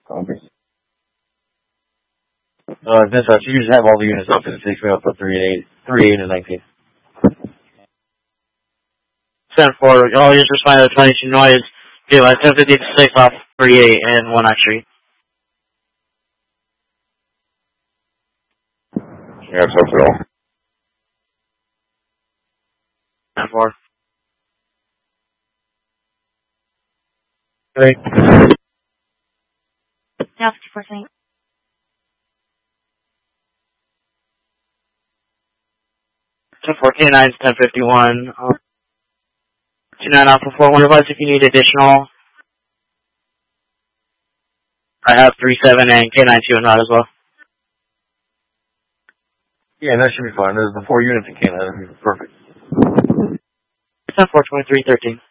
Congress. Dispatch, you just have all the units up and it takes me up to 3-8 and 19. 10-4, all units respond to the 22 noise. Okay, 1056 off 38 and 1 X-Street. Yeah, it's up to all. 10-4. Hey. Now 54 10-4, K9's 1051. 29 Alpha 4, one advise if you need additional. I have 37 and K92 and not as well. Yeah, that should be fine. There's the 4 units in Canada. That'd be perfect. 10-4, 2313.